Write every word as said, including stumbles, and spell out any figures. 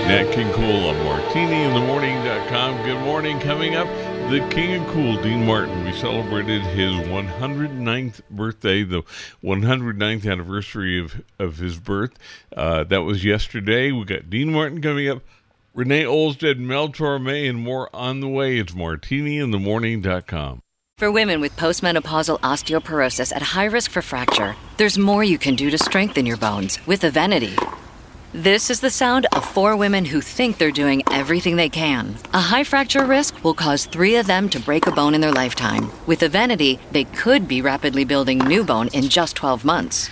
Nat King Cole on Martini in the Morning dot com. Good morning. Coming up, the King of Cool, Dean Martin. We celebrated his one hundred ninth birthday, the one hundred ninth anniversary of, of his birth. Uh, that was yesterday. We got Dean Martin coming up, Renee Olstead, Mel Torme, and more on the way. It's Martini in the Morning dot com. For women with postmenopausal osteoporosis at high risk for fracture, there's more you can do to strengthen your bones with Evenity. This is the sound of four women who think they're doing everything they can. A high fracture risk will cause three of them to break a bone in their lifetime. With Evenity, they could be rapidly building new bone in just twelve months.